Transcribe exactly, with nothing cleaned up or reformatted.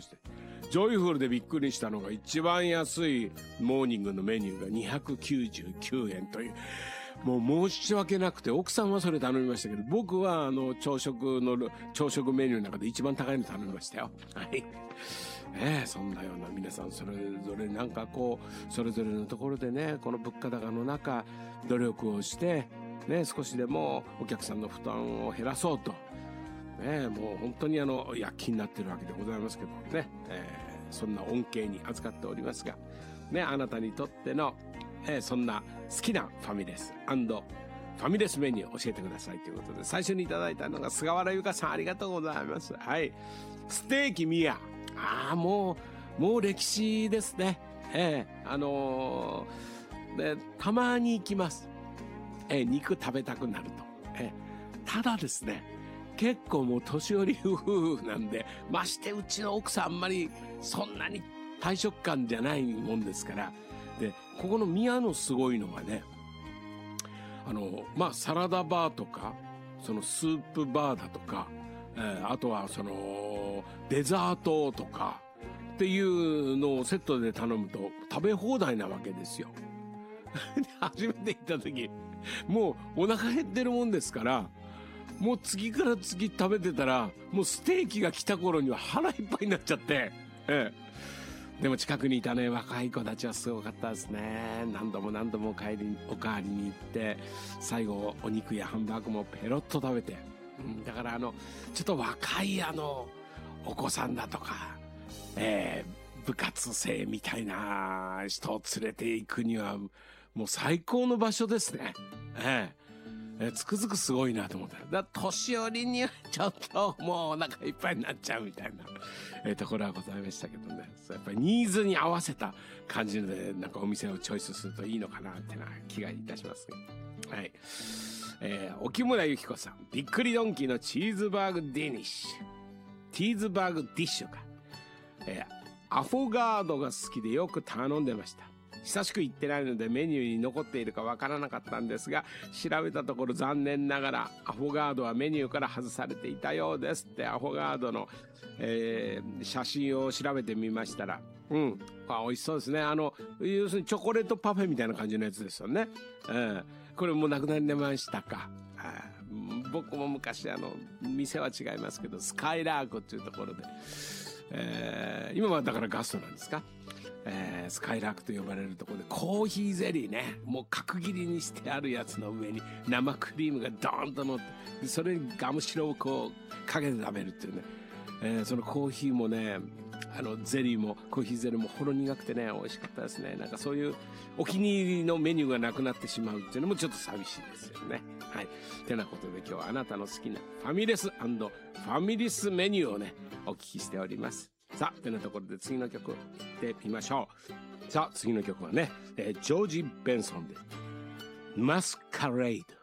して、ジョイフルでびっくりしたのが、一番安いモーニングのメニューがにひゃくきゅうじゅうきゅうえんという、もう申し訳なくて、奥さんはそれ頼みましたけど、僕はあの朝食の朝食メニューの中で一番高いの頼みましたよ。はい。ねえ、そんなような皆さんそれぞれなんかこうそれぞれのところでね、この物価高の中努力をしてね、少しでもお客さんの負担を減らそうとね、もう本当にあの躍起になってるわけでございますけどね、えー、そんな恩恵に預かっておりますがね、あなたにとっての、えー、そんな好きなファミレス&ファミレスメニューを教えてくださいということで、最初にいただいたのが菅原由香さん、ありがとうございます。はい、ステーキミヤ、ああ、もうもう歴史ですね。ええー、あのー、でたまに行きます。えー、肉食べたくなると。えー、ただですね、結構もう年寄り夫婦なんで、ましてうちの奥さんあんまりそんなに大食感じゃないもんですから。で、ここの宮のすごいのがね、あのまあサラダバーとかそのスープバーだとか、えー、あとはそのデザートとかっていうのをセットで頼むと食べ放題なわけですよ。初めて行った時、もうお腹減ってるもんですから、もう次から次食べてたら、もうステーキが来た頃には腹いっぱいになっちゃって、ええ、でも近くにいたね若い子たちはすごかったですね。何度も何度もお帰りおかわりに行って、最後お肉やハンバーグもペロッと食べて、うん、だからあのちょっと若いあのお子さんだとか、えー、部活生みたいな人を連れて行くにはもう最高の場所ですね。えええつくづくすごいなと思った。だ年寄りにはちょっともうお腹いっぱいになっちゃうみたいな、えー、ところはございましたけどね。やっぱりニーズに合わせた感じでなんかお店をチョイスするといいのかなってな気がいたしますね。はい、えー、沖村由紀子さん、びっくりドンキーのチーズバーグデニッシュチーズバーグディッシュか、えー、アフォガードが好きでよく頼んでました。久しく行ってないのでメニューに残っているかわからなかったんですが、調べたところ残念ながらアフォガードはメニューから外されていたようですって。アフォガードの、えー、写真を調べてみましたら、うん、あ、美味しそうですね。あの要するにチョコレートパフェみたいな感じのやつですよね。うん、これもうなくなりましたか。あ、僕も昔あの店は違いますけどスカイラークっていうところで、えー、今はだからガストなんですか。えー、スカイラークと呼ばれるところでコーヒーゼリーね、もう角切りにしてあるやつの上に生クリームがドーンと乗って、でそれにガムシロをこうかけて食べるっていうね、えー、そのコーヒーもね、あのゼリーもコーヒーゼリーもほろ苦くてね美味しかったですね。なんかそういうお気に入りのメニューがなくなってしまうっていうのもちょっと寂しいですよね。はい、てなことで今日はあなたの好きなファミレス&ファミリスメニューをねお聞きしております。さあ、てなところで次の曲いってみましょう。さあ次の曲はね、えー、ジョージ・ベンソンでマスカレード。